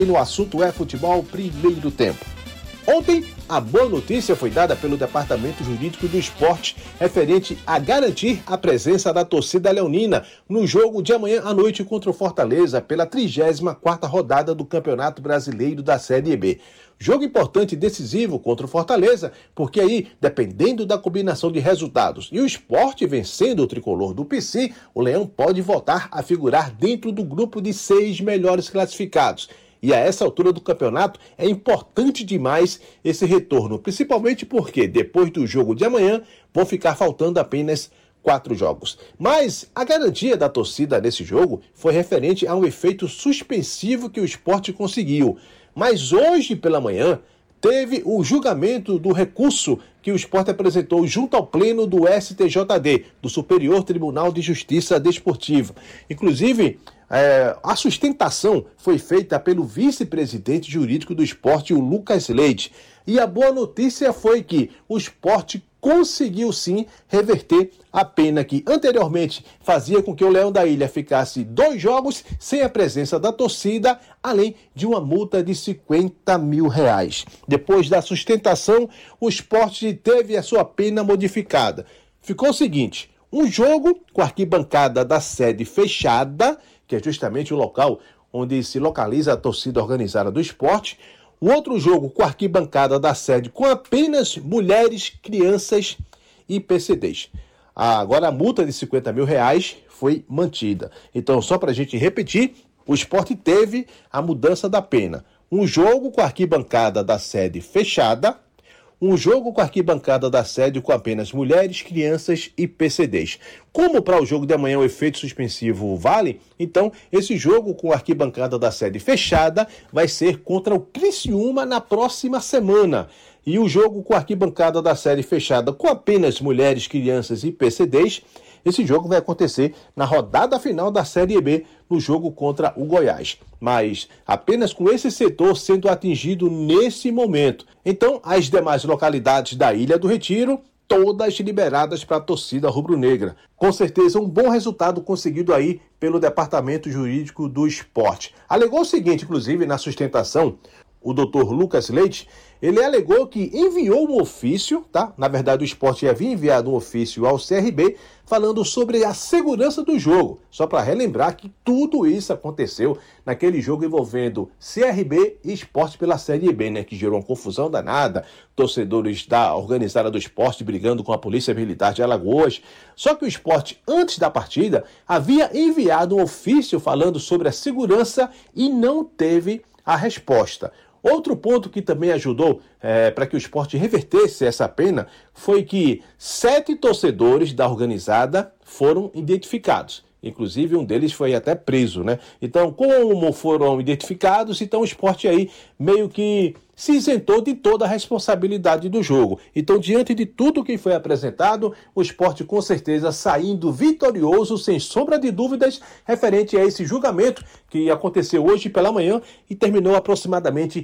no assunto é futebol primeiro tempo. Ontem, a boa notícia foi dada pelo Departamento Jurídico do Esporte referente a garantir a presença da torcida leonina no jogo de amanhã à noite contra o Fortaleza pela 34ª rodada do Campeonato Brasileiro da Série B. Jogo importante e decisivo contra o Fortaleza, porque aí, dependendo da combinação de resultados e o Sport vencendo o tricolor do PC, o Leão pode voltar a figurar dentro do grupo de 6 melhores classificados. E a essa altura do campeonato é importante demais esse retorno, principalmente porque depois do jogo de amanhã vão ficar faltando apenas 4 jogos. Mas a garantia da torcida nesse jogo foi referente a um efeito suspensivo que o Sport conseguiu. Mas hoje pela manhã teve o julgamento do recurso que o Sport apresentou junto ao pleno do STJD, do Superior Tribunal de Justiça Desportiva. Inclusive, a sustentação foi feita pelo vice-presidente jurídico do Sport, o Lucas Leite. E a boa notícia foi que o Sport conseguiu sim reverter a pena que anteriormente fazia com que o Leão da Ilha ficasse 2 jogos sem a presença da torcida, além de uma multa de R$50 mil. Depois da sustentação, o Sport teve a sua pena modificada. Ficou o seguinte: um jogo com a arquibancada da sede fechada, que é justamente o local onde se localiza a torcida organizada do Sport. Um outro jogo com a arquibancada da sede com apenas mulheres, crianças e PCDs. Agora a multa de R$50 mil foi mantida. Então, só para a gente repetir, o Sport teve a mudança da pena. Um jogo com a arquibancada da sede fechada, um jogo com a arquibancada da sede com apenas mulheres, crianças e PCDs. Como para o jogo de amanhã o efeito suspensivo vale, então esse jogo com a arquibancada da sede fechada vai ser contra o Criciúma na próxima semana. E o jogo com a arquibancada da sede fechada com apenas mulheres, crianças e PCDs, esse jogo vai acontecer na rodada final da Série B, no jogo contra o Goiás. Mas apenas com esse setor sendo atingido nesse momento. Então, as demais localidades da Ilha do Retiro, todas liberadas para a torcida rubro-negra. Com certeza, um bom resultado conseguido aí pelo Departamento Jurídico do Esporte. Alegou o seguinte, inclusive, na sustentação, o doutor Lucas Leite, ele alegou que enviou um ofício, tá? Na verdade, o Sport havia enviado um ofício ao CRB falando sobre a segurança do jogo. Só para relembrar que tudo isso aconteceu naquele jogo envolvendo CRB e Sport pela Série B, né? Que gerou uma confusão danada, torcedores da organizada do Sport brigando com a Polícia Militar de Alagoas. Só que o Sport, antes da partida, havia enviado um ofício falando sobre a segurança e não teve a resposta. Outro ponto que também ajudou para que o Sport revertesse essa pena foi que 7 torcedores da organizada foram identificados. Inclusive, um deles foi até preso, né? Então, como foram identificados, então o Sport aí meio que se isentou de toda a responsabilidade do jogo. Então, diante de tudo que foi apresentado, o Sport com certeza saindo vitorioso, sem sombra de dúvidas, referente a esse julgamento que aconteceu hoje pela manhã e terminou aproximadamente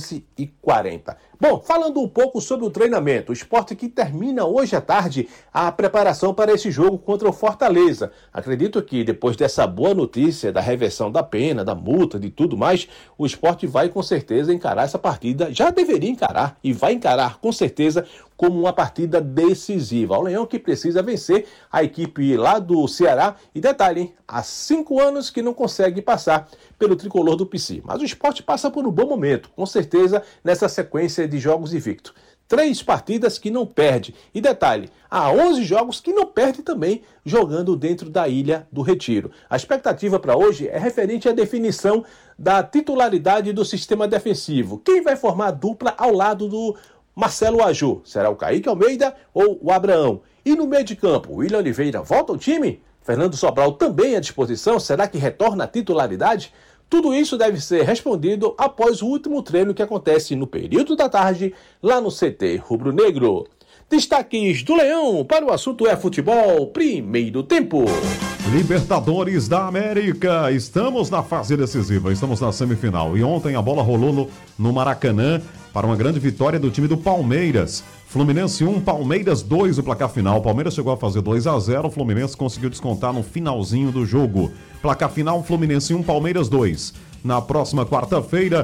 11h40. Bom, falando um pouco sobre o treinamento, o Sport que termina hoje à tarde a preparação para esse jogo contra o Fortaleza. Acredito que depois dessa boa notícia da reversão da pena, da multa, de tudo mais, o Sport vai com certeza encarar essa partida, já deveria encarar e vai encarar com certeza como uma partida decisiva. O Leão que precisa vencer a equipe lá do Ceará. E detalhe, hein? Há 5 anos que não consegue passar pelo tricolor do PC. Mas o Sport passa por um bom momento, com certeza, nessa sequência de jogos invicto. 3 partidas que não perde. E detalhe, há 11 jogos que não perde também jogando dentro da Ilha do Retiro. A expectativa para hoje é referente à definição da titularidade do sistema defensivo. Quem vai formar a dupla ao lado do Marcelo Aju? Será o Kaique Almeida ou o Abraão? E no meio de campo, o William Oliveira volta ao time? Fernando Sobral também à disposição? Será que retorna à titularidade? Tudo isso deve ser respondido após o último treino que acontece no período da tarde lá no CT Rubro Negro. Destaques do Leão para o assunto é futebol primeiro tempo. Libertadores da América, estamos na fase decisiva, estamos na semifinal e ontem a bola rolou no Maracanã para uma grande vitória do time do Palmeiras. Fluminense 1, Palmeiras 2 o placar final. O Palmeiras chegou a fazer 2-0, o Fluminense conseguiu descontar no finalzinho do jogo. Placar final, Fluminense 1, Palmeiras 2. Na próxima quarta-feira,